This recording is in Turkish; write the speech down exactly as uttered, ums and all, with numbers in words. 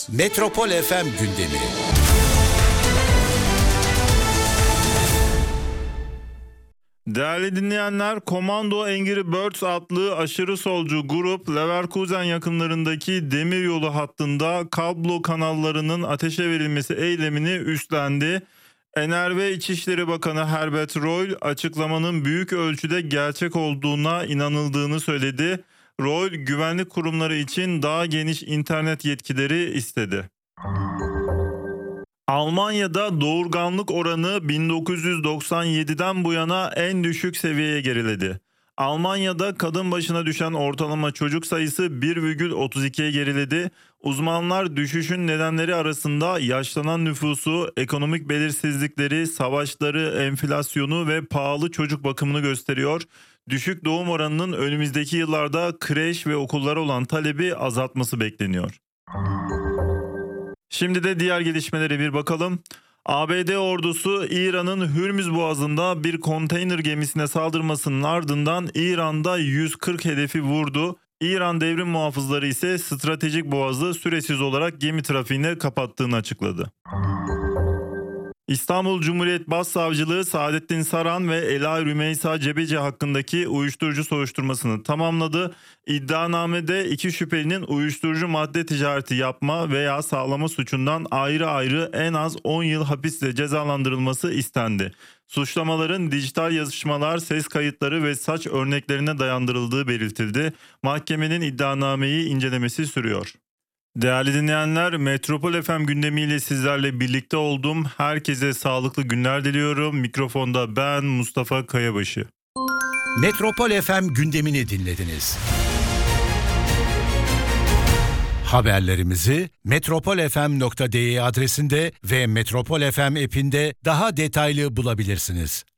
Metropol F M gündemi. Değerli dinleyenler, Komando Angry Birds adlı aşırı solcu grup Leverkusen yakınlarındaki demiryolu hattında kablo kanallarının ateşe verilmesi eylemini üstlendi. Ener ve İçişleri Bakanı Herbert Reul açıklamanın büyük ölçüde gerçek olduğuna inanıldığını söyledi. Reul güvenlik kurumları için daha geniş internet yetkileri istedi. Almanya'da doğurganlık oranı bin dokuz yüz doksan yediden bu yana en düşük seviyeye geriledi. Almanya'da kadın başına düşen ortalama çocuk sayısı bir virgül otuz ikiye geriledi. Uzmanlar düşüşün nedenleri arasında yaşlanan nüfusu, ekonomik belirsizlikleri, savaşları, enflasyonu ve pahalı çocuk bakımını gösteriyor. Düşük doğum oranının önümüzdeki yıllarda kreş ve okullara olan talebi azaltması bekleniyor. Şimdi de diğer gelişmelere bir bakalım. A B D ordusu İran'ın Hürmüz Boğazı'nda bir konteyner gemisine saldırmasının ardından İran'da yüz kırk hedefi vurdu. İran devrim muhafızları ise stratejik boğazı süresiz olarak gemi trafiğine kapattığını açıkladı. İstanbul Cumhuriyet Başsavcılığı Saadettin Saran ve Ela Rümeysa Cebeci hakkındaki uyuşturucu soruşturmasını tamamladı. İddianamede iki şüphelinin uyuşturucu madde ticareti yapma veya sağlama suçundan ayrı ayrı en az on yıl hapisle cezalandırılması istendi. Suçlamaların dijital yazışmalar, ses kayıtları ve saç örneklerine dayandırıldığı belirtildi. Mahkemenin iddianameyi incelemesi sürüyor. Değerli dinleyenler, Metropol F M gündemiyle sizlerle birlikte oldum. Herkese sağlıklı günler diliyorum. Mikrofonda ben Mustafa Kayabaşı. Metropol F M gündemini dinlediniz. Haberlerimizi metropol f m nokta d e adresinde ve Metropol F M app'inde daha detaylı bulabilirsiniz.